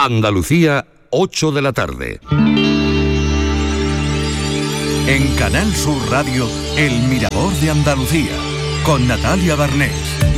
Andalucía, 8 de la tarde. En Canal Sur Radio, El Mirador de Andalucía, con Natalia Barnés.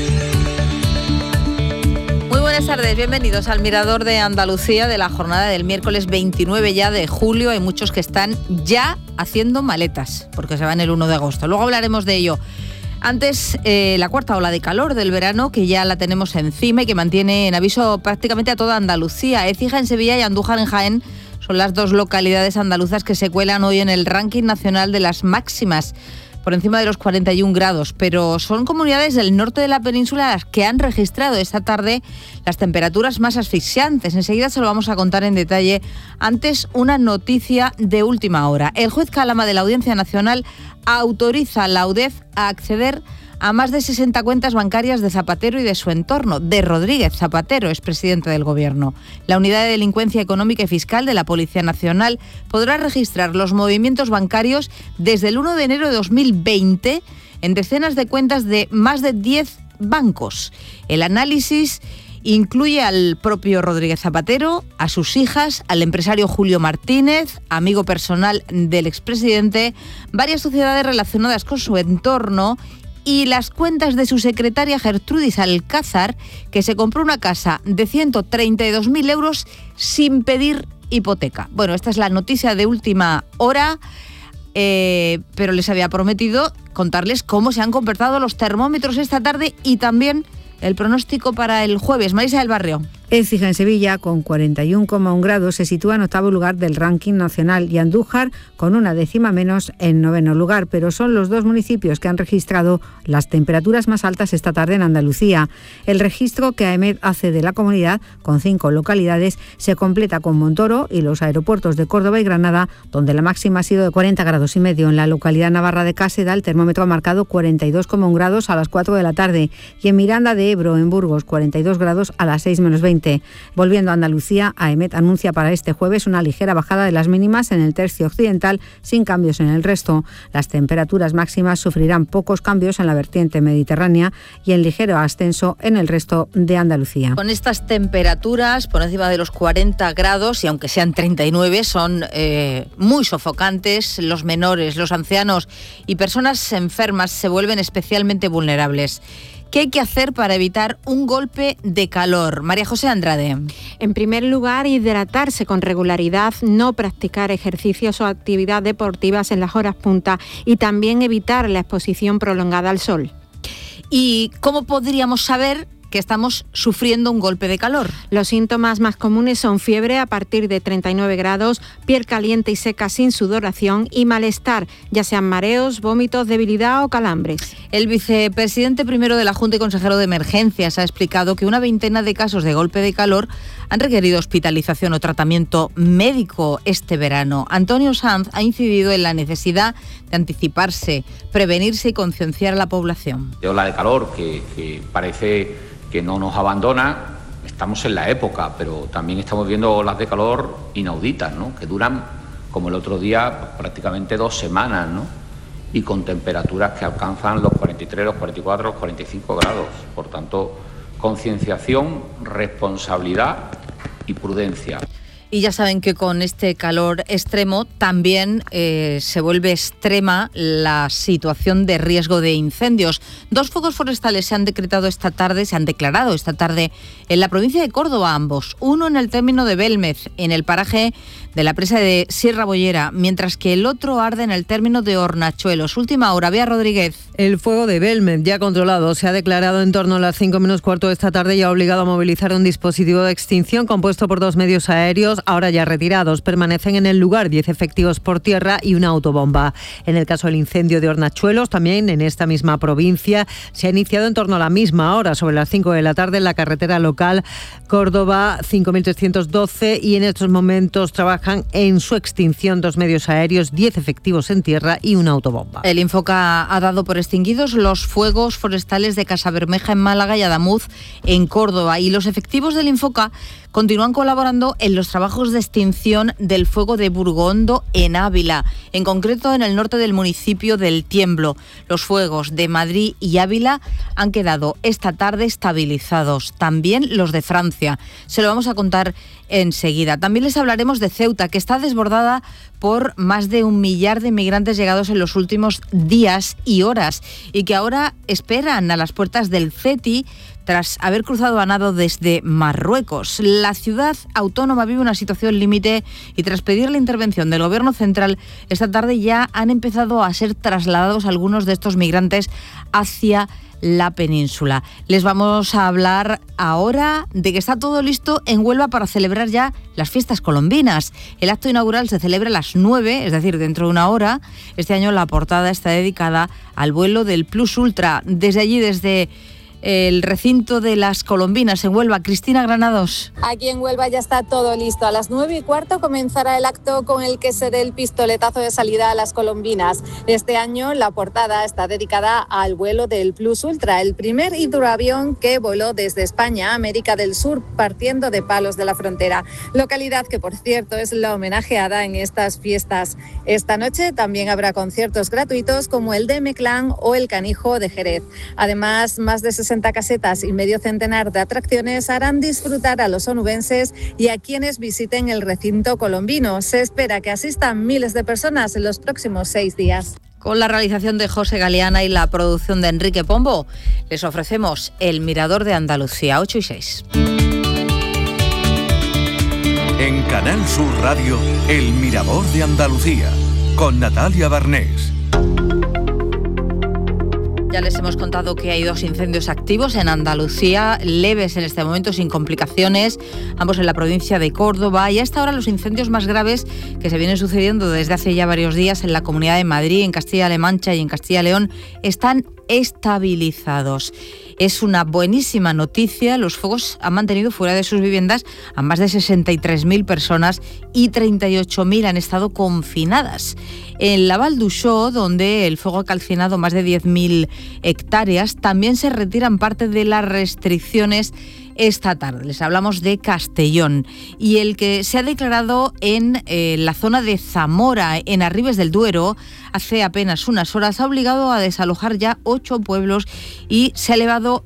Muy buenas tardes, bienvenidos al Mirador de Andalucía de la jornada del miércoles 29 ya de julio. Hay muchos que están ya haciendo maletas, porque se van el 1 de agosto. Luego hablaremos de ello. Antes, la cuarta ola de calor del verano, que ya la tenemos encima y que mantiene en aviso prácticamente a toda Andalucía. Écija en Sevilla y Andújar en Jaén son las dos localidades andaluzas que se cuelan hoy en el ranking nacional de las máximas, por encima de los 41 grados, pero son comunidades del norte de la península las que han registrado esta tarde las temperaturas más asfixiantes. Enseguida se lo vamos a contar en detalle. Antes, una noticia de última hora. El juez Calama de la Audiencia Nacional autoriza a la UDEF a acceder a más de 60 cuentas bancarias de Zapatero y de su entorno, de Rodríguez Zapatero, expresidente del Gobierno. La Unidad de Delincuencia Económica y Fiscal de la Policía Nacional podrá registrar los movimientos bancarios desde el 1 de enero de 2020 en decenas de cuentas de más de 10 bancos. El análisis incluye al propio Rodríguez Zapatero, a sus hijas, al empresario Julio Martínez, amigo personal del expresidente, varias sociedades relacionadas con su entorno y las cuentas de su secretaria Gertrudis Alcázar, que se compró una casa de 132.000 euros sin pedir hipoteca. Bueno, esta es la noticia de última hora, pero les había prometido contarles cómo se han comportado los termómetros esta tarde y también el pronóstico para el jueves. Marisa del Barrio. Écija en Sevilla, con 41,1 grados, se sitúa en octavo lugar del ranking nacional y Andújar, con una décima menos, en noveno lugar. Pero son los dos municipios que han registrado las temperaturas más altas esta tarde en Andalucía. El registro que AEMET hace de la comunidad, con 5 localidades, se completa con Montoro y los aeropuertos de Córdoba y Granada, donde la máxima ha sido de 40,5 grados. En la localidad navarra de Cáseda, el termómetro ha marcado 42,1 grados a las 4 de la tarde. Y en Miranda de Ebro, en Burgos, 42 grados a las 6 menos 20. Volviendo a Andalucía, AEMET anuncia para este jueves una ligera bajada de las mínimas en el tercio occidental, sin cambios en el resto. Las temperaturas máximas sufrirán pocos cambios en la vertiente mediterránea y en ligero ascenso en el resto de Andalucía. Con estas temperaturas por encima de los 40 grados, y aunque sean 39, son muy sofocantes. Los menores, los ancianos y personas enfermas se vuelven especialmente vulnerables. ¿Qué hay que hacer para evitar un golpe de calor? María José Andrade. En primer lugar, hidratarse con regularidad, no practicar ejercicios o actividades deportivas en las horas punta y también evitar la exposición prolongada al sol. ¿Y cómo podríamos saber que estamos sufriendo un golpe de calor? Los síntomas más comunes son fiebre a partir de 39 grados, piel caliente y seca sin sudoración y malestar, ya sean mareos, vómitos, debilidad o calambres. El vicepresidente primero de la Junta y consejero de Emergencias ha explicado que una veintena de casos de golpe de calor han requerido hospitalización o tratamiento médico este verano. Antonio Sanz ha incidido en la necesidad de anticiparse, prevenirse y concienciar a la población. De ola de calor que parece que no nos abandona, estamos en la época, pero también estamos viendo olas de calor inauditas, ¿no? Que duran, como el otro día, prácticamente 2 semanas, ¿no? Y con temperaturas que alcanzan los 43, los 44, los 45 grados. Por tanto, concienciación, responsabilidad y prudencia. Y ya saben que con este calor extremo también se vuelve extrema la situación de riesgo de incendios. 2 fuegos forestales se han declarado esta tarde en la provincia de Córdoba, ambos. Uno en el término de Belmez, en el paraje de la presa de Sierra Bollera, mientras que el otro arde en el término de Hornachuelos. Última hora, Bea Rodríguez. El fuego de Belmez, ya controlado, se ha declarado en torno a las 5 menos cuarto de esta tarde y ha obligado a movilizar un dispositivo de extinción compuesto por 2 medios aéreos, ahora ya retirados. Permanecen en el lugar 10 efectivos por tierra y una autobomba. En el caso del incendio de Hornachuelos, también en esta misma provincia, se ha iniciado en torno a la misma hora, sobre las 5 de la tarde, en la carretera local Córdoba 5312, y en estos momentos trabajan en su extinción 2 medios aéreos, 10 efectivos en tierra y una autobomba. El Infoca ha dado por extinguidos los fuegos forestales de Casabermeja en Málaga y Adamuz en Córdoba, y los efectivos del Infoca continúan colaborando en los trabajos trabajos de extinción del fuego de Burgondo en Ávila, en concreto en el norte del municipio del Tiemblo. Los fuegos de Madrid y Ávila han quedado esta tarde estabilizados, también los de Francia. Se lo vamos a contar enseguida. También les hablaremos de Ceuta, que está desbordada por más de 1 millar de inmigrantes llegados en los últimos días y horas y que ahora esperan a las puertas del CETI tras haber cruzado a nado desde Marruecos. La ciudad autónoma vive una situación límite y tras pedir la intervención del Gobierno central, esta tarde ya han empezado a ser trasladados algunos de estos migrantes hacia la península. Les vamos a hablar ahora de que está todo listo en Huelva para celebrar ya las fiestas colombinas. El acto inaugural se celebra a las 9, es decir, dentro de una hora. Este año la portada está dedicada al vuelo del Plus Ultra. Desde allí, desde el recinto de las Colombinas en Huelva, Cristina Granados. Aquí en Huelva ya está todo listo. A las 9:15 comenzará el acto con el que se dé el pistoletazo de salida a las Colombinas. Este año la portada está dedicada al vuelo del Plus Ultra, el primer hidroavión que voló desde España a América del Sur, partiendo de Palos de la Frontera, localidad que, por cierto, es la homenajeada en estas fiestas. Esta noche también habrá conciertos gratuitos como el de Meclán o el Canijo de Jerez. Además, más de 60 casetas y medio centenar de atracciones harán disfrutar a los onubenses y a quienes visiten el recinto colombino. Se espera que asistan miles de personas en los próximos 6 días. Con la realización de José Galeana y la producción de Enrique Pombo, les ofrecemos El Mirador de Andalucía, 8:06. En Canal Sur Radio, El Mirador de Andalucía, con Natalia Barnés. Ya les hemos contado que hay 2 incendios activos en Andalucía, leves en este momento, sin complicaciones, ambos en la provincia de Córdoba. Y hasta ahora los incendios más graves que se vienen sucediendo desde hace ya varios días en la Comunidad de Madrid, en Castilla-La Mancha y en Castilla y León están estabilizados. Es una buenísima noticia. Los fuegos han mantenido fuera de sus viviendas a más de 63.000 personas y 38.000 han estado confinadas. En la Val d'Uixó, donde el fuego ha calcinado más de 10.000 hectáreas, también se retiran parte de las restricciones esta tarde. Les hablamos de Castellón y el que se ha declarado en la zona de Zamora, en Arribes del Duero, hace apenas unas horas, ha obligado a desalojar ya 8 pueblos y se ha elevado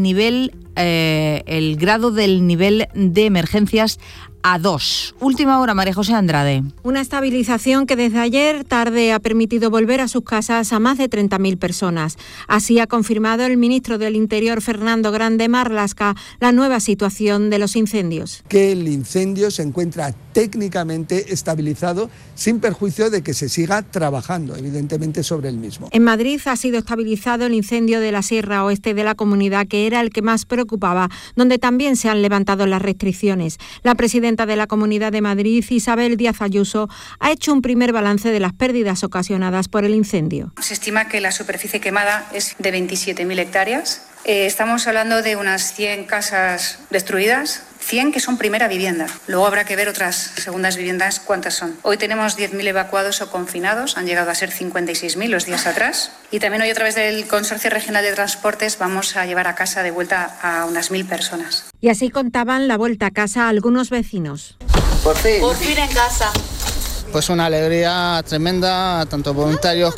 el grado del nivel de emergencias a 2. Última hora, María José Andrade. Una estabilización que desde ayer tarde ha permitido volver a sus casas a más de 30.000 personas. Así ha confirmado el ministro del Interior, Fernando Grande Marlaska, la nueva situación de los incendios. Que el incendio se encuentra técnicamente estabilizado sin perjuicio de que se siga trabajando, evidentemente, sobre el mismo. En Madrid ha sido estabilizado el incendio de la Sierra Oeste de la comunidad, que era el que más preocupaba, donde también se han levantado las restricciones. La presidenta de la Comunidad de Madrid, Isabel Díaz Ayuso, ha hecho un primer balance de las pérdidas ocasionadas por el incendio. Se estima que la superficie quemada es de 27.000 hectáreas. Estamos hablando de unas 100 casas destruidas, 100 que son primera vivienda. Luego habrá que ver otras segundas viviendas cuántas son. Hoy tenemos 10.000 evacuados o confinados, han llegado a ser 56.000 los días atrás. Y también hoy, a través del Consorcio Regional de Transportes, vamos a llevar a casa de vuelta a unas 1.000 personas. Y así contaban la vuelta a casa a algunos vecinos. Por fin en casa. Pues una alegría tremenda, tanto voluntarios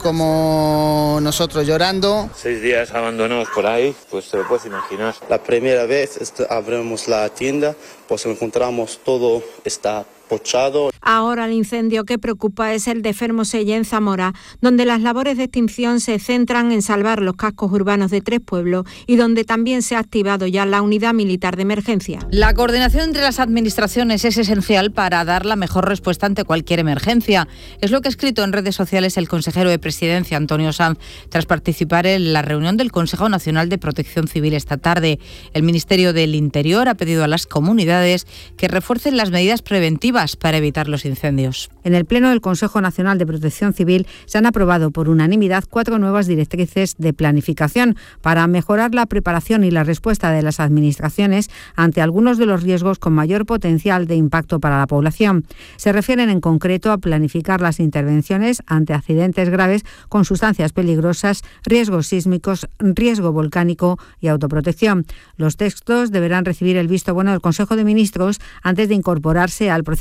como nosotros llorando. 6 días abandonados por ahí, pues te lo puedes imaginar. La primera vez abrimos la tienda, pues encontramos todo está pochado. Ahora el incendio que preocupa es el de Fermoselle, en Zamora, donde las labores de extinción se centran en salvar los cascos urbanos de 3 pueblos y donde también se ha activado ya la unidad militar de emergencia. La coordinación entre las administraciones es esencial para dar la mejor respuesta ante cualquier emergencia. Es lo que ha escrito en redes sociales el consejero de Presidencia, Antonio Sanz, tras participar en la reunión del Consejo Nacional de Protección Civil esta tarde. El Ministerio del Interior ha pedido a las comunidades que refuercen las medidas preventivas para evitar los incendios. En el Pleno del Consejo Nacional de Protección Civil se han aprobado por unanimidad 4 nuevas directrices de planificación para mejorar la preparación y la respuesta de las administraciones ante algunos de los riesgos con mayor potencial de impacto para la población. Se refieren en concreto a planificar las intervenciones ante accidentes graves con sustancias peligrosas, riesgos sísmicos, riesgo volcánico y autoprotección. Los textos deberán recibir el visto bueno del Consejo de Ministros antes de incorporarse al proceso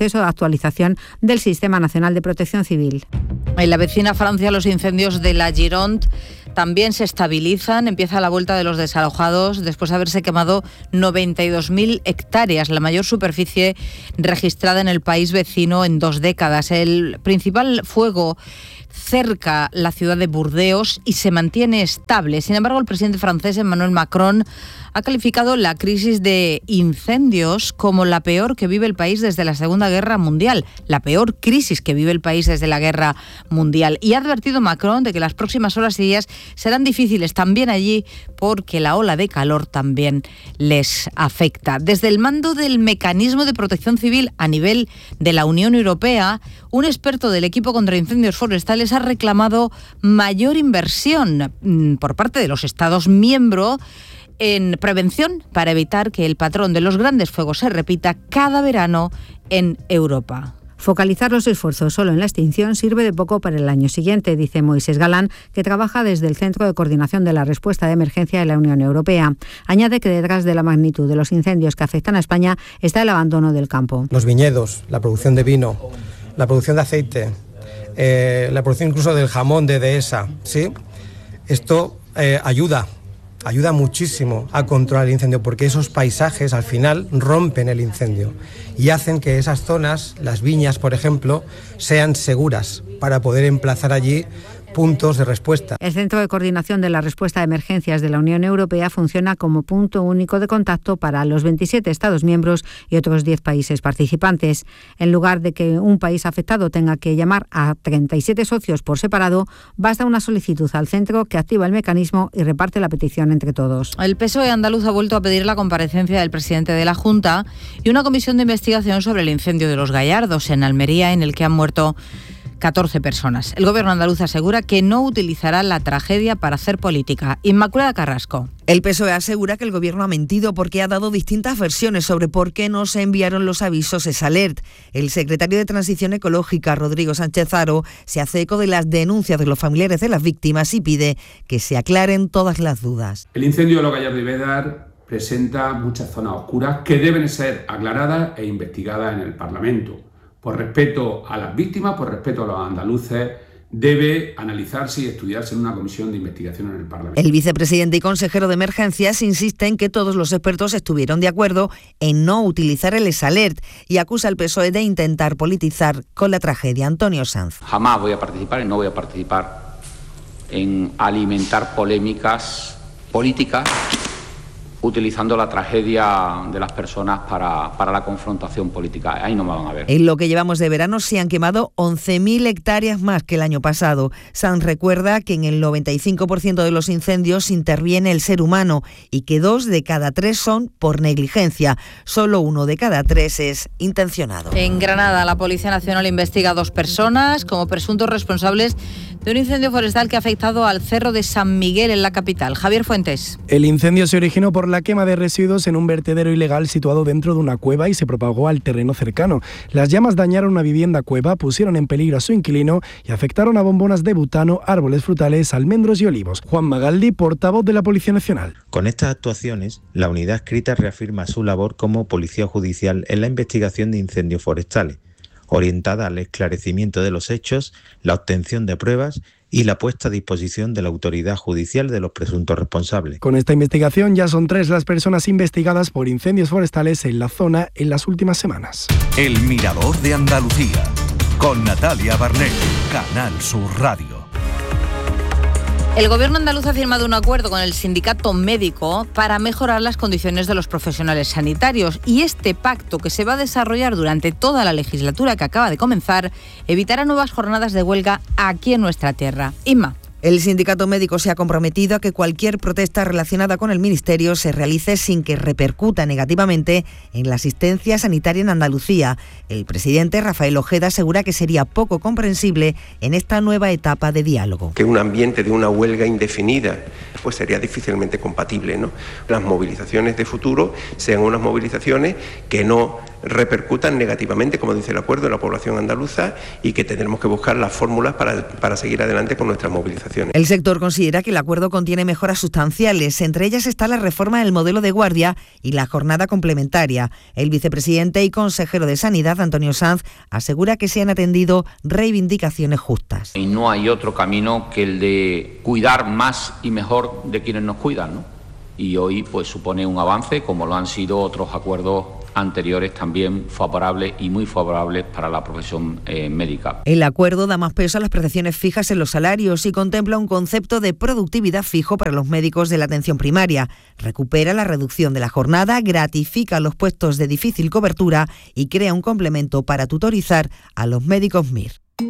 proceso de actualización del Sistema Nacional de Protección Civil. En la vecina Francia, los incendios de la Gironde también se estabilizan. Empieza la vuelta de los desalojados después de haberse quemado 92.000 hectáreas, la mayor superficie registrada en el país vecino en 2 décadas. El principal fuego cerca la ciudad de Burdeos y se mantiene estable. Sin embargo, el presidente francés Emmanuel Macron ha calificado la crisis de incendios como la peor que vive el país desde la Segunda Guerra Mundial, la peor crisis que vive el país desde la Guerra Mundial. Y ha advertido Macron de que las próximas horas y días serán difíciles también allí porque la ola de calor también les afecta. Desde el mando del Mecanismo de Protección Civil a nivel de la Unión Europea, un experto del equipo contra incendios forestales ha reclamado mayor inversión por parte de los Estados miembros en prevención para evitar que el patrón de los grandes fuegos se repita cada verano en Europa. Focalizar los esfuerzos solo en la extinción sirve de poco para el año siguiente, dice Moisés Galán, que trabaja desde el Centro de Coordinación de la Respuesta de Emergencia de la Unión Europea. Añade que detrás de la magnitud de los incendios que afectan a España está el abandono del campo. Los viñedos, la producción de vino, la producción de aceite, la producción incluso del jamón de Dehesa, ¿sí? Esto ayuda muchísimo a controlar el incendio porque esos paisajes al final rompen el incendio y hacen que esas zonas, las viñas por ejemplo, sean seguras para poder emplazar allí puntos de respuesta. El Centro de Coordinación de la Respuesta de Emergencias de la Unión Europea funciona como punto único de contacto para los 27 Estados miembros y otros 10 países participantes. En lugar de que un país afectado tenga que llamar a 37 socios por separado, basta una solicitud al centro que activa el mecanismo y reparte la petición entre todos. El PSOE andaluz ha vuelto a pedir la comparecencia del presidente de la Junta y una comisión de investigación sobre el incendio de Los Gallardos en Almería, en el que han muerto 14 personas. El gobierno andaluz asegura que no utilizará la tragedia para hacer política. Inmaculada Carrasco. El PSOE asegura que el gobierno ha mentido porque ha dado distintas versiones sobre por qué no se enviaron los avisos ESALERT. El secretario de Transición Ecológica, Rodrigo Sánchez Haro, se hace eco de las denuncias de los familiares de las víctimas y pide que se aclaren todas las dudas. El incendio de Los Gallardos y Bédar presenta muchas zonas oscuras que deben ser aclaradas e investigadas en el Parlamento. Por respeto a las víctimas, por respeto a los andaluces, debe analizarse y estudiarse en una comisión de investigación en el Parlamento. El vicepresidente y consejero de Emergencias insiste en que todos los expertos estuvieron de acuerdo en no utilizar el ESALERT y acusa al PSOE de intentar politizar con la tragedia. Antonio Sanz. Jamás voy a participar y no voy a participar en alimentar polémicas políticas utilizando la tragedia de las personas para la confrontación política. Ahí no me van a ver. En lo que llevamos de verano se han quemado 11.000 hectáreas más que el año pasado. Sanz recuerda que en el 95% de los incendios interviene el ser humano y que 2 de cada 3 son por negligencia. Solo 1 de cada 3 es intencionado. En Granada, la Policía Nacional investiga a 2 personas como presuntos responsables de un incendio forestal que ha afectado al Cerro de San Miguel en la capital. Javier Fuentes. El incendio se originó por la quema de residuos en un vertedero ilegal situado dentro de una cueva y se propagó al terreno cercano. Las llamas dañaron una vivienda cueva, pusieron en peligro a su inquilino y afectaron a bombonas de butano, árboles frutales, almendros y olivos. Juan Magaldi, portavoz de la Policía Nacional. Con estas actuaciones, la unidad adscrita reafirma su labor como policía judicial en la investigación de incendios forestales, orientada al esclarecimiento de los hechos, la obtención de pruebas y la puesta a disposición de la autoridad judicial de los presuntos responsables. Con esta investigación ya son 3 las personas investigadas por incendios forestales en la zona en las últimas semanas. El Mirador de Andalucía, con Natalia Barnés, Canal Sur Radio. El gobierno andaluz ha firmado un acuerdo con el sindicato médico para mejorar las condiciones de los profesionales sanitarios y este pacto, que se va a desarrollar durante toda la legislatura que acaba de comenzar, evitará nuevas jornadas de huelga aquí en nuestra tierra. Inma. El sindicato médico se ha comprometido a que cualquier protesta relacionada con el Ministerio se realice sin que repercuta negativamente en la asistencia sanitaria en Andalucía. El presidente Rafael Ojeda asegura que sería poco comprensible en esta nueva etapa de diálogo. Que un ambiente de una huelga indefinida pues sería difícilmente compatible, ¿no? Las movilizaciones de futuro sean unas movilizaciones que no repercutan negativamente, como dice el acuerdo, en la población andaluza, y que tendremos que buscar las fórmulas para seguir adelante con nuestras movilizaciones. El sector considera que el acuerdo contiene mejoras sustanciales, entre ellas está la reforma del modelo de guardia y la jornada complementaria. El vicepresidente y consejero de Sanidad, Antonio Sanz, asegura que se han atendido reivindicaciones justas. Y no hay otro camino que el de cuidar más y mejor de quienes nos cuidan, ¿no? Y hoy pues supone un avance, como lo han sido otros acuerdos anteriores también favorables y muy favorables para la profesión médica. El acuerdo da más peso a las prestaciones fijas en los salarios y contempla un concepto de productividad fijo para los médicos de la atención primaria. Recupera la reducción de la jornada, gratifica los puestos de difícil cobertura y crea un complemento para tutorizar a los médicos MIR.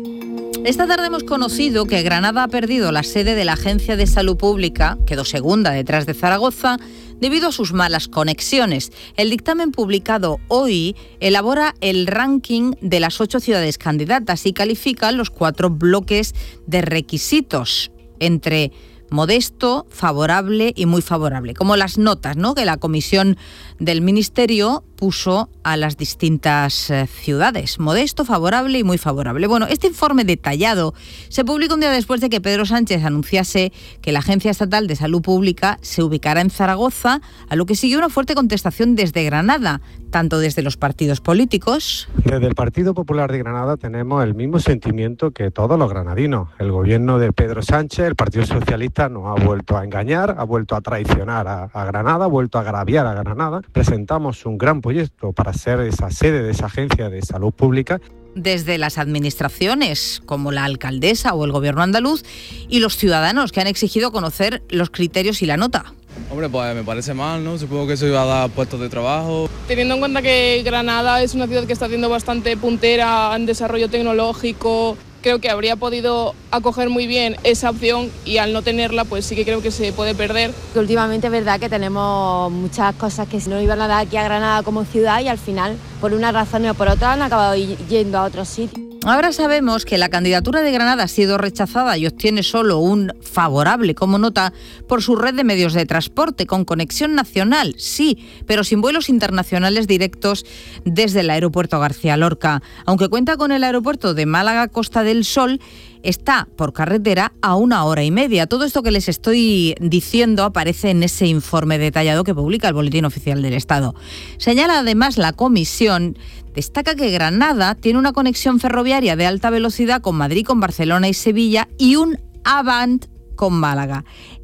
Esta tarde hemos conocido que Granada ha perdido la sede de la Agencia de Salud Pública, quedó segunda detrás de Zaragoza, debido a sus malas conexiones. El dictamen publicado hoy elabora el ranking de las 8 ciudades candidatas y califica los 4 bloques de requisitos entre modesto, favorable y muy favorable, como las notas, ¿no?, que la comisión del Ministerio puso a las distintas ciudades: modesto, favorable y muy favorable. Bueno, este informe detallado se publica un día después de que Pedro Sánchez anunciase que la Agencia Estatal de Salud Pública se ubicará en Zaragoza, a lo que siguió una fuerte contestación desde Granada, tanto desde los partidos políticos. Desde el Partido Popular de Granada tenemos el mismo sentimiento que todos los granadinos. El gobierno de Pedro Sánchez, el Partido Socialista, nos ha vuelto a engañar, ha vuelto a traicionar a Granada, ha vuelto a agraviar a Granada. Presentamos un gran proyecto para ser esa sede de esa Agencia de Salud Pública. Desde las administraciones, como la alcaldesa o el gobierno andaluz, y los ciudadanos, que han exigido conocer los criterios y la nota. Hombre, pues me parece mal, ¿no? Supongo que eso iba a dar puestos de trabajo. Teniendo en cuenta que Granada es una ciudad que está haciendo bastante puntera en desarrollo tecnológico, creo que habría podido acoger muy bien esa opción, y al no tenerla, pues sí que creo que se puede perder. Últimamente es verdad que tenemos muchas cosas que no iban a dar aquí a Granada como ciudad, y al final, por una razón o por otra, han acabado yendo a otros sitios. Ahora sabemos que la candidatura de Granada ha sido rechazada y obtiene solo un favorable como nota por su red de medios de transporte con conexión nacional, sí, pero sin vuelos internacionales directos desde el aeropuerto García Lorca. Aunque cuenta con el aeropuerto de Málaga Costa del Sol, está por carretera a 1 hora y media. Todo esto que les estoy diciendo aparece en ese informe detallado que publica el Boletín Oficial del Estado. Señala además la comisión, destaca que Granada tiene una conexión ferroviaria de alta velocidad con Madrid, con Barcelona y Sevilla, y un Avant con Málaga.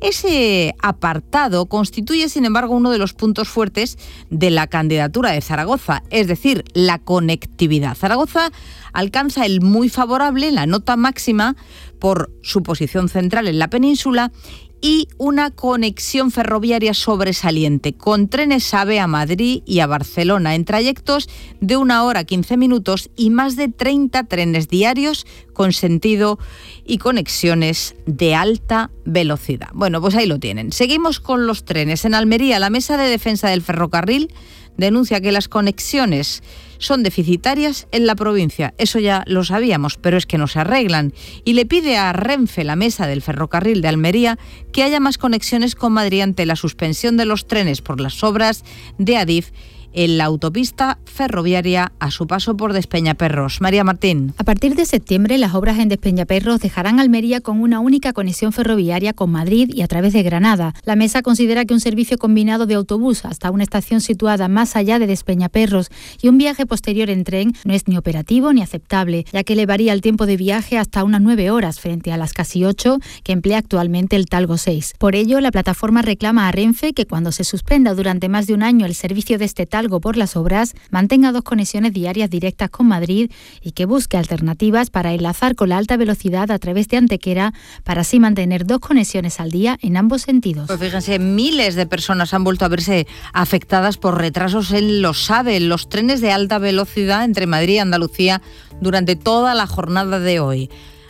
Ese apartado constituye, sin embargo, uno de los puntos fuertes de la candidatura de Zaragoza, es decir, la conectividad. Zaragoza alcanza el muy favorable, la nota máxima, por su posición central en la península y una conexión ferroviaria sobresaliente, con trenes AVE a Madrid y a Barcelona en trayectos de 1 hora 15 minutos y más de 30 trenes diarios con sentido y conexiones de alta velocidad. Bueno, pues ahí lo tienen. Seguimos con los trenes. En Almería, la Mesa de Defensa del Ferrocarril denuncia que las conexiones son deficitarias en la provincia. Eso ya lo sabíamos, pero es que no se arreglan. Y le pide a Renfe, la Mesa del Ferrocarril de Almería, que haya más conexiones con Madrid ante la suspensión de los trenes por las obras de Adif en la autopista ferroviaria a su paso por Despeñaperros. María Martín. A partir de septiembre, las obras en Despeñaperros dejarán Almería con una única conexión ferroviaria con Madrid y a través de Granada. La mesa considera que un servicio combinado de autobús hasta una estación situada más allá de Despeñaperros y un viaje posterior en tren no es ni operativo ni aceptable, ya que elevaría el tiempo de viaje hasta unas 9 horas frente a las casi 8 que emplea actualmente el Talgo 6. Por ello, la plataforma reclama a Renfe que cuando se suspenda durante más de un año el servicio de este Talgo por las obras, mantenga 2 conexiones diarias directas con Madrid y que busque alternativas para enlazar con la alta velocidad a través de Antequera para así mantener 2 conexiones al día en ambos sentidos. Pues fíjense, miles de personas han vuelto a verse afectadas por retrasos en los AVE, los trenes de alta velocidad entre Madrid y Andalucía durante toda la jornada de hoy.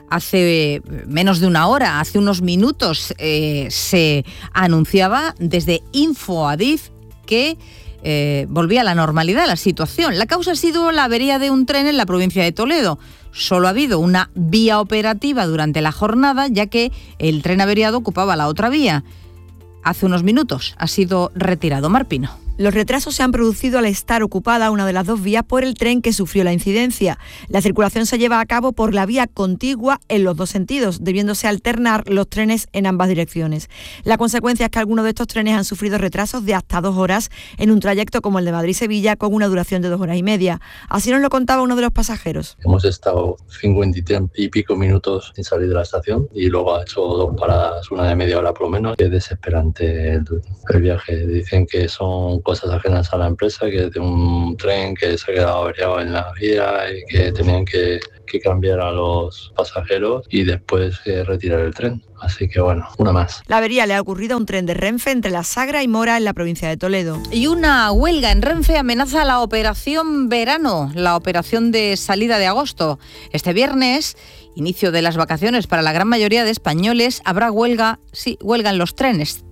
Hace menos de 1 hora, hace unos minutos, se anunciaba desde InfoAdif que volvía a la normalidad la situación. La causa ha sido la avería de un tren en la provincia de Toledo. Solo ha habido una vía operativa durante la jornada, ya que el tren averiado ocupaba la otra vía. hace unos minutos ha sido retirado. Marpino. Los retrasos se han producido al estar ocupada una de las dos vías por el tren que sufrió la incidencia. La circulación se lleva a cabo por la vía contigua en los dos sentidos, debiéndose alternar los trenes en ambas direcciones. La consecuencia es que algunos de estos trenes han sufrido retrasos de hasta 2 horas en un trayecto como el de Madrid-Sevilla, con una duración de 2 horas y media. Así nos lo contaba uno de los pasajeros. Hemos estado 50 y pico minutos sin salir de la estación y luego ha hecho 2 paradas, una de media hora por lo menos. Es desesperante el viaje. Dicen que son cosas ajenas a la empresa, que es de un tren que se ha quedado averiado en la vía y que tenían que cambiar a los pasajeros y después retirar el tren. Así que bueno, una más. La avería le ha ocurrido a un tren de Renfe entre La Sagra y Mora en la provincia de Toledo. Y una huelga en Renfe amenaza la operación verano, la operación de salida de agosto. Este viernes, inicio de las vacaciones para la gran mayoría de españoles, habrá huelga, sí, huelga en los trenes.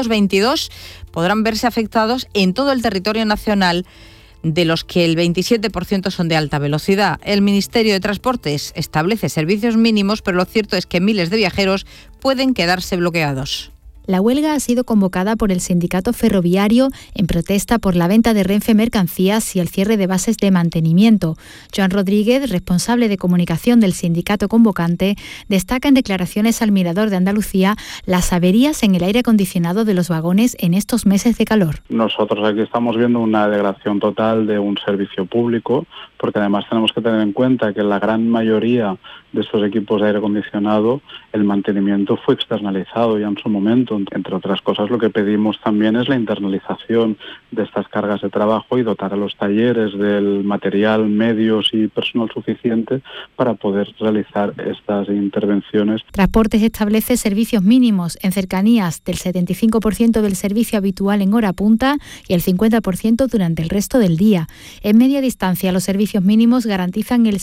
322 podrán verse afectados en todo el territorio nacional, de los que el 27% son de alta velocidad. El Ministerio de Transportes establece servicios mínimos, pero lo cierto es que miles de viajeros pueden quedarse bloqueados. La huelga ha sido convocada por el sindicato ferroviario en protesta por la venta de Renfe mercancías y el cierre de bases de mantenimiento. Joan Rodríguez, responsable de comunicación del sindicato convocante, destaca en declaraciones al Mirador de Andalucía las averías en el aire acondicionado de los vagones en estos meses de calor. Nosotros aquí estamos viendo una degradación total de un servicio público, porque además tenemos que tener en cuenta que la gran mayoría de estos equipos de aire acondicionado, el mantenimiento fue externalizado ya en su momento. Entre otras cosas, lo que pedimos también es la internalización de estas cargas de trabajo y dotar a los talleres del material, medios y personal suficiente para poder realizar estas intervenciones. Transportes establece servicios mínimos en cercanías del 75% del servicio habitual en hora punta y el 50% durante el resto del día. En media distancia, los servicios mínimos garantizan el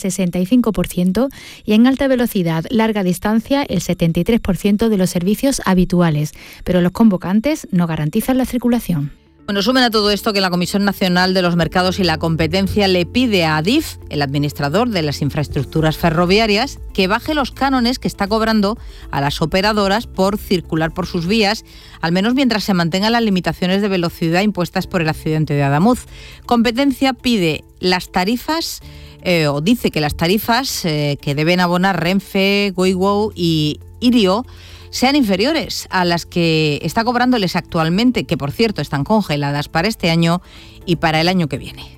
65% y en alta velocidad, larga distancia, el 73% de los servicios habituales. Pero los convocantes no garantizan la circulación. Bueno, sumen a todo esto que la Comisión Nacional de los Mercados y la Competencia le pide a Adif, el administrador de las infraestructuras ferroviarias, que baje los cánones que está cobrando a las operadoras por circular por sus vías, al menos mientras se mantengan las limitaciones de velocidad impuestas por el accidente de Adamuz. Competencia pide las tarifas, o dice que las tarifas que deben abonar Renfe, Goiwou y Irio sean inferiores a las que está cobrándoles actualmente, que por cierto están congeladas para este año y para el año que viene.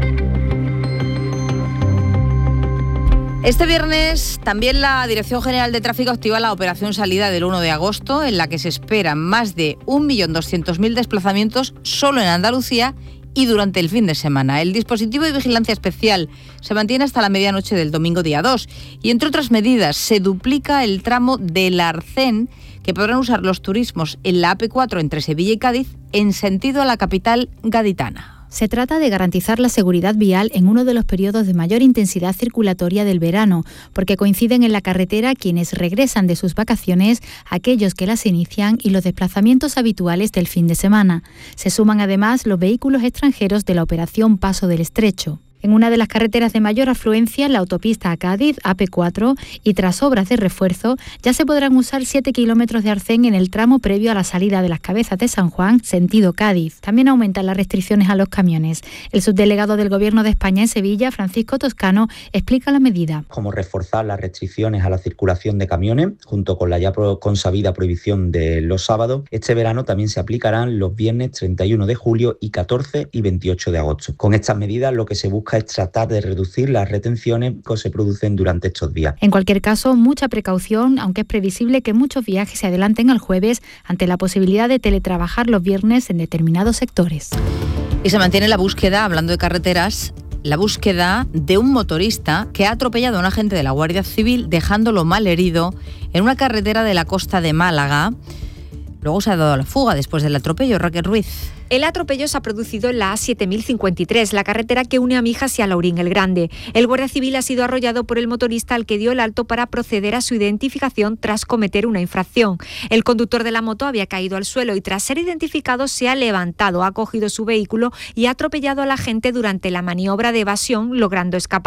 Este viernes también la Dirección General de Tráfico activa la operación salida del 1 de agosto, en la que se esperan más de 1.200.000 desplazamientos solo en Andalucía y durante el fin de semana. El dispositivo de vigilancia especial se mantiene hasta la medianoche del domingo día 2 y, entre otras medidas, se duplica el tramo del Arcén que podrán usar los turismos en la AP4 entre Sevilla y Cádiz en sentido a la capital gaditana. Se trata de garantizar la seguridad vial en uno de los periodos de mayor intensidad circulatoria del verano, porque coinciden en la carretera quienes regresan de sus vacaciones, aquellos que las inician y los desplazamientos habituales del fin de semana. Se suman además los vehículos extranjeros de la operación Paso del Estrecho. En una de las carreteras de mayor afluencia, la autopista a Cádiz, AP4, y tras obras de refuerzo, ya se podrán usar 7 kilómetros de arcén en el tramo previo a la salida de las Cabezas de San Juan, sentido Cádiz. También aumentan las restricciones a los camiones. El subdelegado del Gobierno de España en Sevilla, Francisco Toscano, explica la medida. Como reforzar las restricciones a la circulación de camiones, junto con la ya consabida prohibición de los sábados. Este verano también se aplicarán los viernes 31 de julio y 14 y 28 de agosto. Con estas medidas lo que se busca es tratar de reducir las retenciones que se producen durante estos días. En cualquier caso, mucha precaución, aunque es previsible que muchos viajes se adelanten al jueves ante la posibilidad de teletrabajar los viernes en determinados sectores. Y se mantiene la búsqueda, hablando de carreteras, la búsqueda de un motorista que ha atropellado a un agente de la Guardia Civil dejándolo malherido en una carretera de la costa de Málaga. Luego se ha dado a la fuga después del atropello. Raquel Ruiz. El atropello se ha producido en la A7053, la carretera que une a Mijas y a Laurín el Grande. El guardia civil ha sido arrollado por el motorista al que dio el alto para proceder a su identificación tras cometer una infracción. El conductor de la moto había caído al suelo y tras ser identificado se ha levantado, ha cogido su vehículo y ha atropellado a la gente durante la maniobra de evasión, logrando escapar.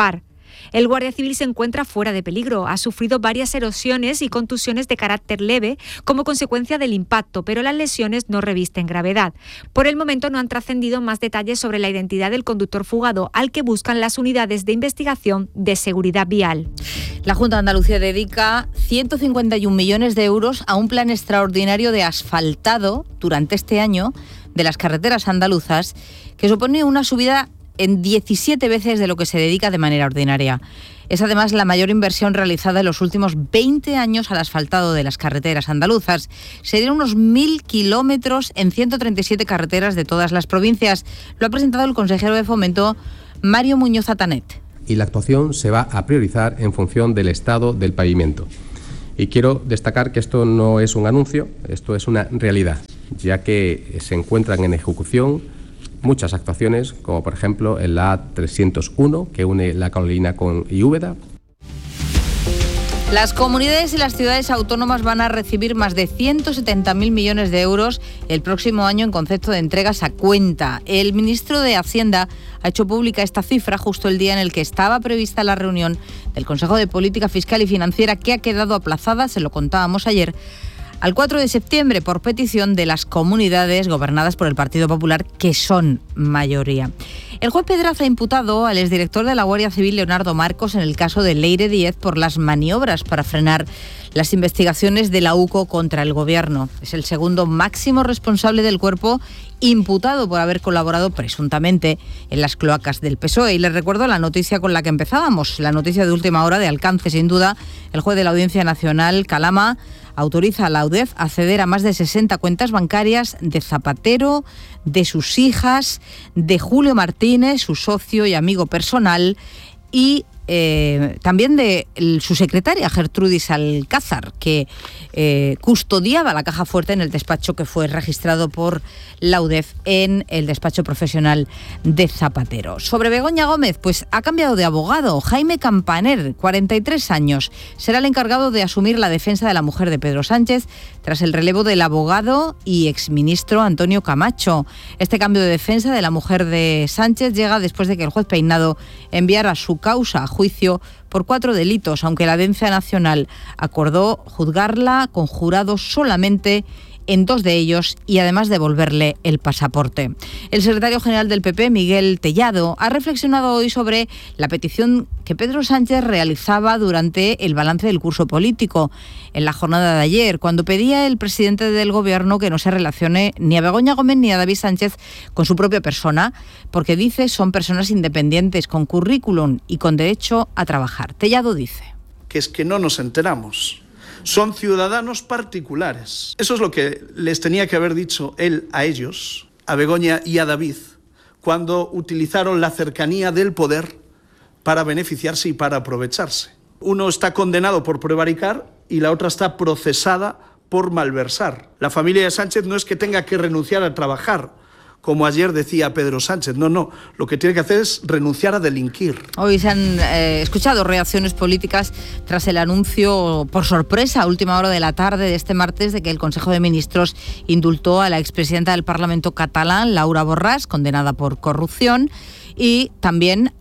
El guardia civil se encuentra fuera de peligro. Ha sufrido varias erosiones y contusiones de carácter leve como consecuencia del impacto, pero las lesiones no revisten gravedad. Por el momento no han trascendido más detalles sobre la identidad del conductor fugado, al que buscan las unidades de investigación de seguridad vial. La Junta de Andalucía dedica 151 millones de euros a un plan extraordinario de asfaltado durante este año de las carreteras andaluzas, que supone una subida en 17 veces de lo que se dedica de manera ordinaria. Es además la mayor inversión realizada en los últimos 20 años al asfaltado de las carreteras andaluzas. Serían unos 1.000 kilómetros en 137 carreteras de todas las provincias. Lo ha presentado el consejero de Fomento, Mario Muñoz Atanet. Y la actuación se va a priorizar en función del estado del pavimento. Y quiero destacar que esto no es un anuncio, esto es una realidad, ya que se encuentran en ejecución muchas actuaciones, como por ejemplo en la A301, que une La Carolina con Úbeda. Las comunidades y las ciudades autónomas van a recibir más de 170.000 millones de euros el próximo año en concepto de entregas a cuenta. El ministro de Hacienda ha hecho pública esta cifra justo el día en el que estaba prevista la reunión del Consejo de Política Fiscal y Financiera, que ha quedado aplazada, se lo contábamos ayer, al 4 de septiembre por petición de las comunidades gobernadas por el Partido Popular, que son mayoría. El juez Pedraza ha imputado al exdirector de la Guardia Civil, Leonardo Marcos, en el caso de Leire Díez por las maniobras para frenar las investigaciones de la UCO contra el Gobierno. Es el segundo máximo responsable del cuerpo imputado por haber colaborado presuntamente en las cloacas del PSOE. Y les recuerdo la noticia con la que empezábamos, la noticia de última hora de alcance, sin duda. El juez de la Audiencia Nacional, Calama, autoriza a la UDEF a acceder a más de 60 cuentas bancarias de Zapatero, de sus hijas, de Julio Martínez, su socio y amigo personal, y también de su secretaria, Gertrudis Alcázar, que custodiaba la caja fuerte en el despacho que fue registrado por la UDEF en el despacho profesional de Zapatero. Sobre Begoña Gómez, pues ha cambiado de abogado. Jaime Campaner, 43 años, será el encargado de asumir la defensa de la mujer de Pedro Sánchez tras el relevo del abogado y exministro Antonio Camacho. Este cambio de defensa de la mujer de Sánchez llega después de que el juez Peinado enviara su causa a juicio por 4 delitos, aunque la Audiencia Nacional acordó juzgarla con jurado solamente en 2 de ellos y además devolverle el pasaporte. El secretario general del PP, Miguel Tellado, ha reflexionado hoy sobre la petición que Pedro Sánchez realizaba durante el balance del curso político en la jornada de ayer, cuando pedía el presidente del Gobierno que no se relacione ni a Begoña Gómez ni a David Sánchez con su propia persona, porque dice son personas independientes, con currículum y con derecho a trabajar. Tellado dice que es que no nos enteramos. Son ciudadanos particulares. Eso es lo que les tenía que haber dicho él a ellos, a Begoña y a David, cuando utilizaron la cercanía del poder para beneficiarse y para aprovecharse. Uno está condenado por prevaricar y la otra está procesada por malversar. La familia de Sánchez no es que tenga que renunciar a trabajar, como ayer decía Pedro Sánchez. No, lo que tiene que hacer es renunciar a delinquir. Hoy se han escuchado reacciones políticas tras el anuncio, por sorpresa, a última hora de la tarde de este martes, de que el Consejo de Ministros indultó a la expresidenta del Parlamento catalán, Laura Borràs, condenada por corrupción, y también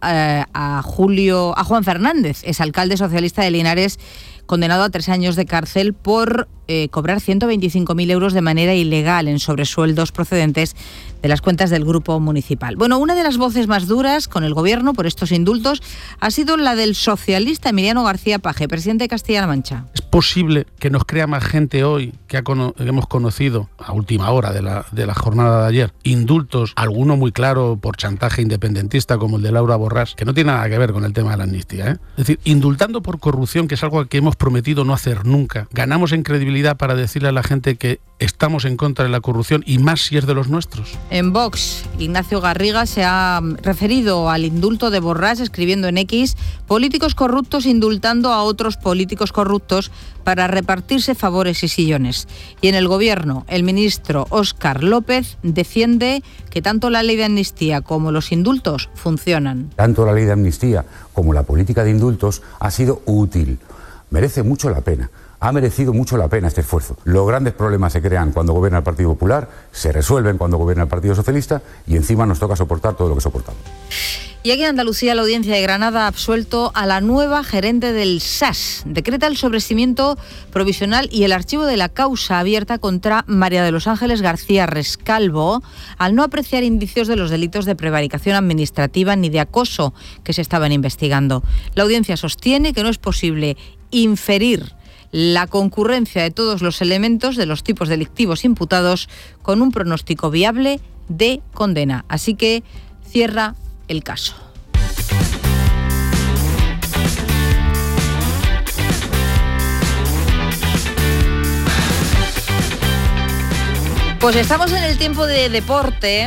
a Juan Fernández, exalcalde socialista de Linares, condenado a 3 años de cárcel por cobrar 125.000 euros de manera ilegal en sobresueldos procedentes de las cuentas del grupo municipal. Bueno, una de las voces más duras con el Gobierno por estos indultos ha sido la del socialista Emiliano García Paje, presidente de Castilla-La Mancha. ¿Es posible que nos crea más gente hoy que hemos conocido a última hora de la jornada de ayer indultos, alguno muy claro por chantaje independentista como el de Laura Borràs, que no tiene nada que ver con el tema de la amnistía, ¿eh? Es decir, indultando por corrupción, que es algo que hemos prometido no hacer nunca, ganamos en credibilidad para decirle a la gente que estamos en contra de la corrupción, y más si es de los nuestros. En Vox, Ignacio Garriga se ha referido al indulto de Borràs escribiendo en X: políticos corruptos indultando a otros políticos corruptos para repartirse favores y sillones. Y en el Gobierno, el ministro Óscar López defiende que tanto la ley de amnistía como los indultos funcionan. Tanto la ley de amnistía como la política de indultos ha sido útil. Merece mucho la pena. Ha merecido mucho la pena este esfuerzo. Los grandes problemas se crean cuando gobierna el Partido Popular, se resuelven cuando gobierna el Partido Socialista, y encima nos toca soportar todo lo que soportamos. Y aquí en Andalucía la Audiencia de Granada ha absuelto a la nueva gerente del SAS. Decreta el sobreseimiento provisional y el archivo de la causa abierta contra María de los Ángeles García Rescalvo al no apreciar indicios de los delitos de prevaricación administrativa ni de acoso que se estaban investigando. La Audiencia sostiene que no es posible inferir la concurrencia de todos los elementos de los tipos delictivos imputados con un pronóstico viable de condena. Así que cierra el caso. Pues estamos en el tiempo de deporte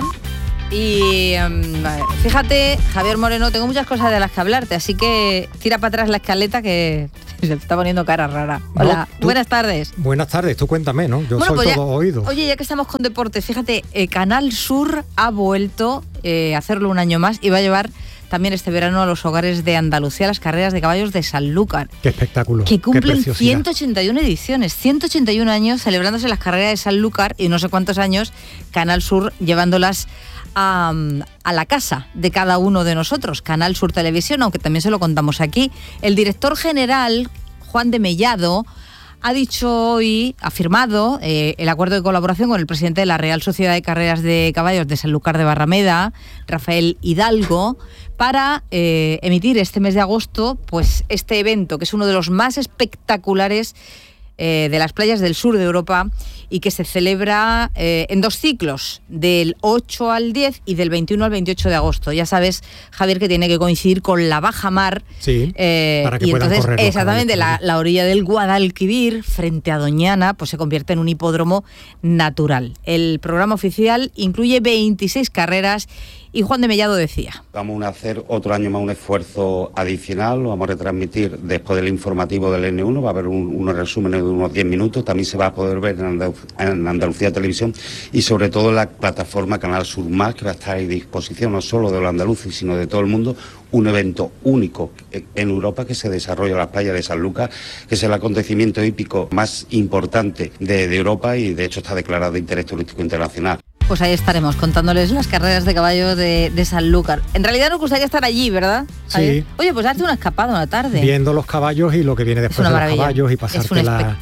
y fíjate, Javier Moreno, tengo muchas cosas de las que hablarte, así que tira para atrás la escaleta que se está poniendo cara rara. Hola, no, buenas tardes. Buenas tardes, tú cuéntame, ¿no? Yo soy pues todo oído. Oye, ya que estamos con deporte, fíjate, Canal Sur ha vuelto a hacerlo un año más y va a llevar también este verano a los hogares de Andalucía las carreras de caballos de Sanlúcar. ¡Qué espectáculo! Que cumplen 181 ediciones, 181 años celebrándose las carreras de Sanlúcar y no sé cuántos años Canal Sur llevándolas a la casa de cada uno de nosotros, Canal Sur Televisión, aunque también se lo contamos aquí. El director general, Juan de Mellado, ha dicho hoy, ha firmado el acuerdo de colaboración con el presidente de la Real Sociedad de Carreras de Caballos de Sanlúcar de Barrameda, Rafael Hidalgo, para emitir este mes de agosto pues este evento, que es uno de los más espectaculares de las playas del sur de Europa y que se celebra en 2 ciclos, del 8 al 10 y del 21 al 28 de agosto. Ya sabes, Javier, que tiene que coincidir con la bajamar. Sí, para que y puedan entonces correr exactamente la orilla del Guadalquivir frente a Doñana pues se convierte en un hipódromo natural. El programa oficial incluye 26 carreras y Juan de Mellado decía: vamos a hacer otro año más un esfuerzo adicional, lo vamos a retransmitir después del informativo del N1, va a haber unos resúmenes de unos 10 minutos, también se va a poder ver en Andalucía Televisión y sobre todo en la plataforma Canal Sur Más, que va a estar a disposición no solo de los andaluces sino de todo el mundo, un evento único en Europa que se desarrolla en las playas de Sanlúcar, que es el acontecimiento hípico más importante de Europa y de hecho está declarado de interés turístico internacional. Pues ahí estaremos contándoles las carreras de caballos de Sanlúcar. En realidad nos gustaría estar allí, ¿verdad? Sí. Oye, pues hazte una escapada una tarde. Viendo los caballos y lo que viene después de los caballos y pasarte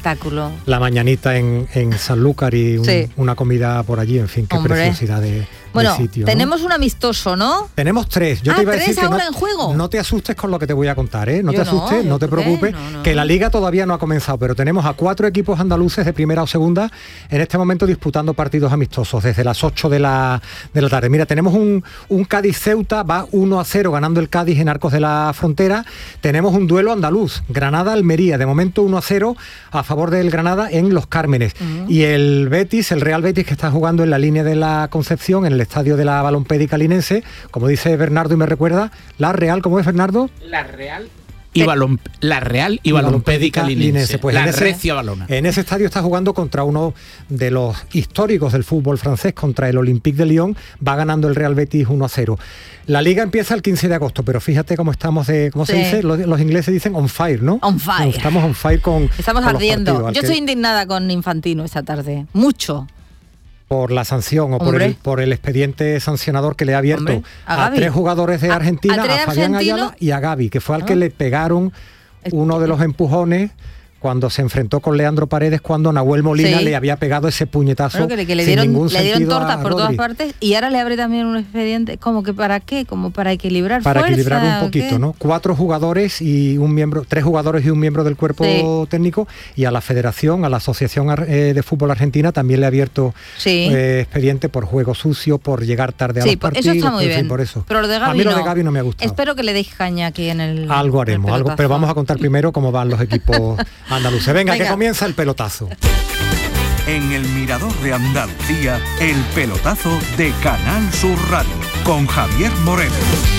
la mañanita en Sanlúcar y una comida por allí, en fin, qué preciosidad de sitio. Tenemos un amistoso, ¿no? Tenemos 3. Yo te iba a decir que ahora en juego. No te asustes con lo que te voy a contar, ¿eh? No te asustes, no te preocupes, que la liga todavía no ha comenzado, pero tenemos a 4 equipos andaluces de primera o segunda en este momento disputando partidos amistosos desde las 8 de la tarde. Mira, tenemos un Cádiz-Ceuta, va 1-0 ganando el Cádiz en Arcos de la Frontera. Tenemos un duelo andaluz, Granada-Almería, de momento 1-0 a favor del Granada en Los Cármenes. Y el Betis, el Real Betis, que está jugando en la línea de la Concepción, en el estadio de la Balompédica Linense, como dice Bernardo y me recuerda, la Real, ¿cómo es, Bernardo? La Real y Balompédica Linense, pues la Recia Balona. En ese estadio está jugando contra uno de los históricos del fútbol francés, contra el Olympique de Lyon, va ganando el Real Betis 1-0. La liga empieza el 15 de agosto, pero fíjate cómo estamos ¿cómo se dice? Los ingleses dicen on fire, ¿no? On fire. Estamos on fire Estamos ardiendo. Yo estoy indignada con Infantino esta tarde, mucho. Por la sanción o por el expediente sancionador que le ha abierto a 3 jugadores de Argentina, a Fabián Ayala y a Gavi, que fue al que le pegaron uno de los empujones cuando se enfrentó con Leandro Paredes, cuando Nahuel Molina le había pegado ese puñetazo que le dieron tortas por todas partes, y ahora le abre también un expediente, ¿como que para qué? Como para equilibrar para fuerza, equilibrar un poquito, ¿no? 3 jugadores y un miembro del cuerpo técnico, y a la Federación, a la Asociación de Fútbol Argentina también le ha abierto expediente por juego sucio, por llegar tarde a los partidos. Eso está muy bien. Por eso. Pero lo de Gavi a mí lo de Gavi no me ha gustado. Espero que le deis caña aquí en el Algo haremos, pero vamos a contar primero cómo van los equipos andaluces. Venga, que comienza el pelotazo. En el Mirador de Andalucía, el pelotazo de Canal Sur Radio, con Javier Moreno.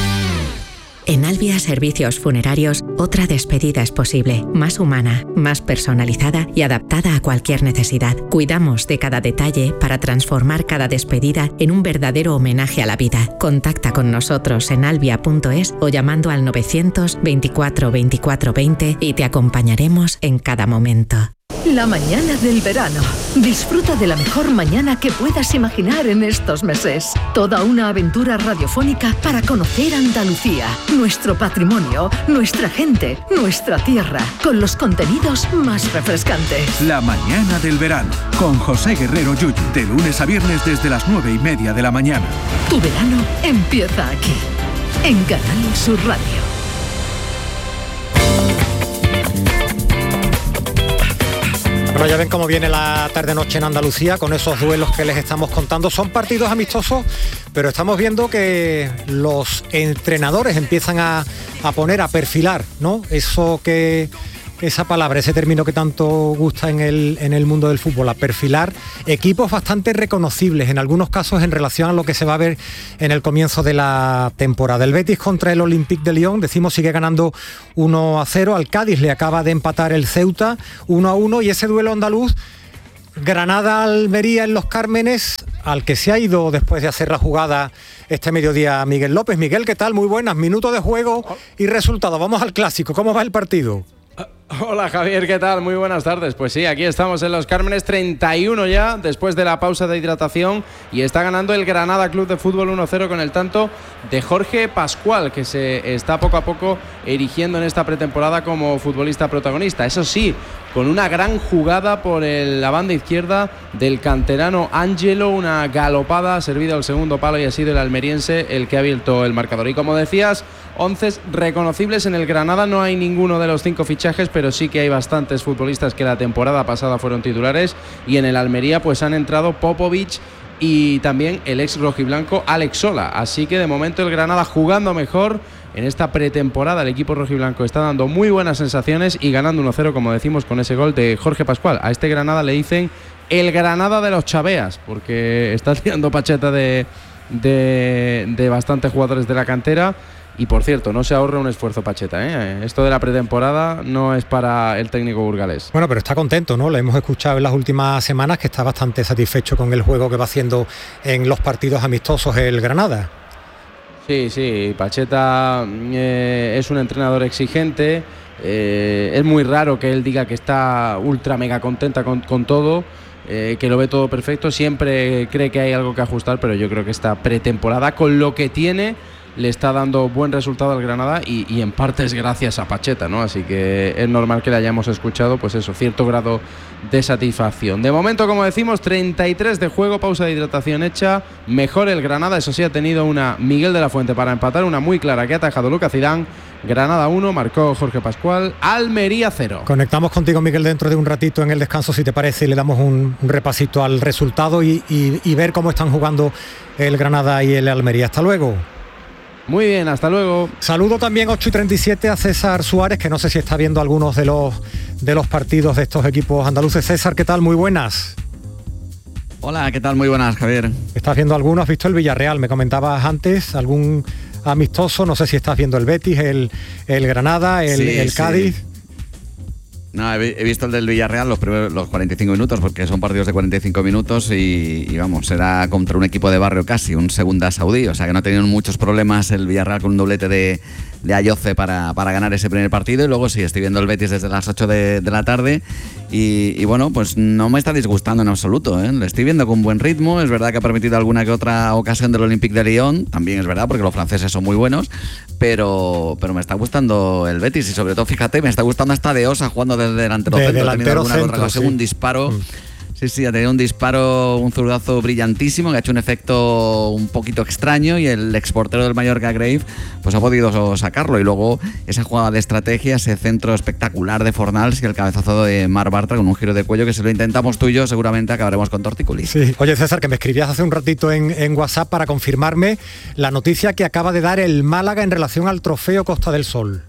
En Albia Servicios Funerarios, otra despedida es posible, más humana, más personalizada y adaptada a cualquier necesidad. Cuidamos de cada detalle para transformar cada despedida en un verdadero homenaje a la vida. Contacta con nosotros en albia.es o llamando al 900 24 24 20 y te acompañaremos en cada momento. La mañana del verano. Disfruta de la mejor mañana que puedas imaginar en estos meses. Toda una aventura radiofónica para conocer Andalucía, nuestro patrimonio, nuestra gente, nuestra tierra, con los contenidos más refrescantes. La mañana del verano, con José Guerrero Yuyu, de lunes a viernes desde las 9:30 de la mañana. Tu verano empieza aquí, en Canal Sur Radio. Bueno, ya ven cómo viene la tarde-noche en Andalucía con esos duelos que les estamos contando. Son partidos amistosos, pero estamos viendo que los entrenadores empiezan a poner, a perfilar, ¿no? Esa palabra, ese término que tanto gusta en el mundo del fútbol, a perfilar equipos bastante reconocibles, en algunos casos en relación a lo que se va a ver en el comienzo de la temporada. El Betis contra el Olympique de Lyon, decimos, sigue ganando 1-0, al Cádiz le acaba de empatar el Ceuta 1-1, y ese duelo andaluz, Granada-Almería en Los Cármenes, al que se ha ido después de hacer la jugada este mediodía Miguel López. Miguel, ¿qué tal? Muy buenas, minutos de juego y resultado. Vamos al clásico, ¿cómo va el partido? Hola Javier, ¿qué tal? Muy buenas tardes. Pues sí, aquí estamos en Los Cármenes, 31 ya, después de la pausa de hidratación, y está ganando el Granada Club de Fútbol 1-0 con el tanto de Jorge Pascual, que se está poco a poco erigiendo en esta pretemporada como futbolista protagonista. Eso sí, con una gran jugada por la banda izquierda del canterano Ángelo, una galopada servida al segundo palo, y ha sido el almeriense el que ha abierto el marcador. Y como decías, 11 reconocibles en el Granada, no hay ninguno de los 5 fichajes, pero sí que hay bastantes futbolistas que la temporada pasada fueron titulares, y en el Almería pues han entrado Popovic y también el ex rojiblanco Alex Sola, así que de momento el Granada jugando mejor en esta pretemporada. El equipo rojiblanco está dando muy buenas sensaciones y ganando 1-0, como decimos, con ese gol de Jorge Pascual. A este Granada le dicen el Granada de los Chaveas, porque está tirando Pacheta de bastantes jugadores de la cantera. Y por cierto, no se ahorra un esfuerzo Pacheta, ¿eh? Esto de la pretemporada no es para el técnico burgalés. Bueno, pero está contento, ¿no? Lo hemos escuchado en las últimas semanas, que está bastante satisfecho con el juego que va haciendo en los partidos amistosos el Granada. Sí, Pacheta es un entrenador exigente. Es muy raro que él diga que está ultra mega contenta con todo. Que lo ve todo perfecto. Siempre cree que hay algo que ajustar, pero yo creo que esta pretemporada, con lo que tiene, le está dando buen resultado al Granada, y en parte es gracias a Pacheta, ¿no? Así que es normal que le hayamos escuchado, pues eso, cierto grado de satisfacción. De momento, como decimos, 33 de juego, pausa de hidratación hecha, mejor el Granada. Eso sí, ha tenido una Miguel de la Fuente para empatar, una muy clara que ha atajado Lucas Zidane. Granada 1, marcó Jorge Pascual, Almería 0. Conectamos contigo, Miguel, dentro de un ratito en el descanso, si te parece, y le damos un repasito al resultado y ver cómo están jugando el Granada y el Almería. Hasta luego. Muy bien, hasta luego. Saludo también 8:37 a César Suárez, que no sé si está viendo algunos de los partidos de estos equipos andaluces. César, ¿qué tal? Muy buenas. Hola, ¿qué tal? Muy buenas, Javier. ¿Estás viendo alguno? ¿Has visto el Villarreal? Me comentabas antes, algún amistoso, no sé si estás viendo el Betis, el Granada, el Cádiz. Sí. No, he visto el del Villarreal los 45 minutos, porque son partidos de 45 minutos y vamos, será contra un equipo de barrio casi, un Segunda Saudí, o sea que no ha tenido muchos problemas el Villarreal con un doblete de Ayoce para ganar ese primer partido. Y luego sí, estoy viendo el Betis desde las 8 de la tarde y bueno, pues no me está disgustando en absoluto, ¿eh? Le estoy viendo con buen ritmo. Es verdad que ha permitido alguna que otra ocasión del Olympique de Lyon, también es verdad, porque los franceses son muy buenos, pero me está gustando el Betis, y sobre todo, fíjate, me está gustando hasta de Osa jugando desde delantero centro. Ha tenido alguna contracción, un disparo. Sí, ha tenido un disparo, un zurdazo brillantísimo, que ha hecho un efecto un poquito extraño, y el exportero del Mallorca, Grave, pues ha podido sacarlo. Y luego esa jugada de estrategia, ese centro espectacular de Fornals y el cabezazo de Marc Bartra con un giro de cuello que, si lo intentamos tú y yo, seguramente acabaremos con tortícolis. Sí. Oye, César, que me escribías hace un ratito en WhatsApp para confirmarme la noticia que acaba de dar el Málaga en relación al trofeo Costa del Sol.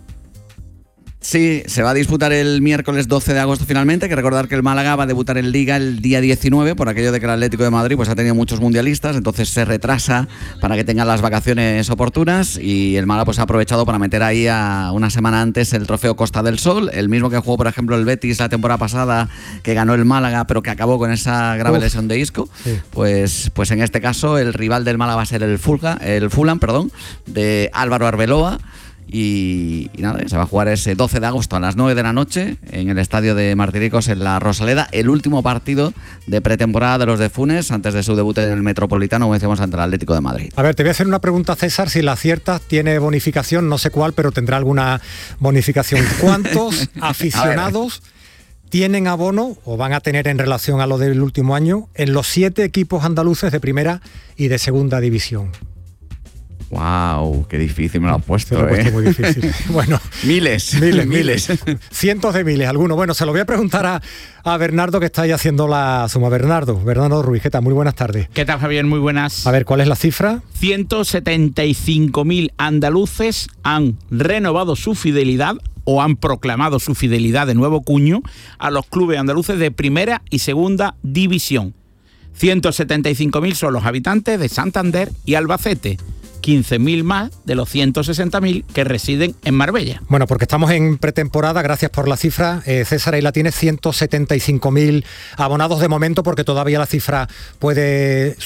Sí, se va a disputar el miércoles 12 de agosto finalmente. Hay que recordar que el Málaga va a debutar en Liga el día 19, por aquello de que el Atlético de Madrid pues ha tenido muchos mundialistas, entonces se retrasa para que tengan las vacaciones oportunas, y el Málaga pues ha aprovechado para meter ahí a una semana antes el trofeo Costa del Sol, el mismo que jugó, por ejemplo, el Betis la temporada pasada, que ganó el Málaga, pero que acabó con esa grave lesión de Isco. Sí. Pues en este caso el rival del Málaga va a ser el Fulham, de Álvaro Arbeloa. Y nada, se va a jugar ese 12 de agosto a las 9 de la noche en el estadio de Martiricos en la Rosaleda, el último partido de pretemporada de los de Funes antes de su debut en el Metropolitano, como decíamos, ante el Atlético de Madrid. A ver, te voy a hacer una pregunta, César, si la aciertas tiene bonificación, no sé cuál, pero tendrá alguna bonificación. ¿Cuántos aficionados tienen abono o van a tener en relación a lo del último año en los 7 equipos andaluces de primera y de segunda división? ¡Wow! ¡Qué difícil me lo has puesto! Te lo he puesto muy difícil. Bueno, miles. Cientos de miles, algunos. Bueno, se lo voy a preguntar a Bernardo, que está ahí haciendo la suma. Bernardo Ruiz, ¿qué tal? Muy buenas tardes. ¿Qué tal, Javier? Muy buenas. A ver, ¿cuál es la cifra? 175.000 andaluces han renovado su fidelidad o han proclamado su fidelidad de nuevo cuño a los clubes andaluces de primera y segunda división. 175.000 son los habitantes de Santander y Albacete. 15.000 más de los 160.000 que residen en Marbella. Bueno, porque estamos en pretemporada, gracias por la cifra. César, ahí la tienes, 175.000 abonados de momento, porque todavía la cifra puede